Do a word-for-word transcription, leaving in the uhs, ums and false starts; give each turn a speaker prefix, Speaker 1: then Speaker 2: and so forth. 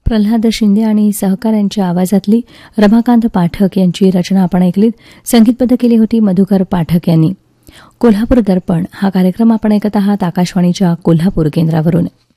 Speaker 1: प्रल्हाद शिंदे आणि सहकाऱ्यांच्या आवाजातली रमाकांत पाठक यांची रचना आपण ऐकलीत. संगीतबद्ध केली होती मधुकर पाठक यांनी. कोल्हापूर दर्पण हा कार्यक्रम आपण ऐकत आहात आकाशवाणीच्या कोल्हापूर केंद्रावरून.